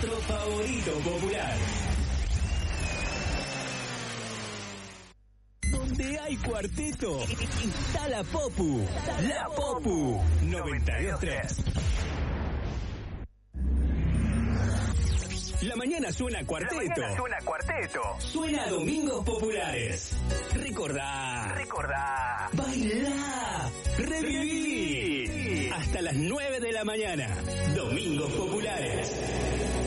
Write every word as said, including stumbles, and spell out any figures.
nuestro favorito popular. Donde hay cuarteto, está la Popu. La Popu noventa y dos tres. La mañana suena cuarteto. La mañana suena cuarteto. Suena Domingos Populares. Recordá. Recordá. Bailá. Reviví. Hasta las nueve de la mañana. Domingos Populares.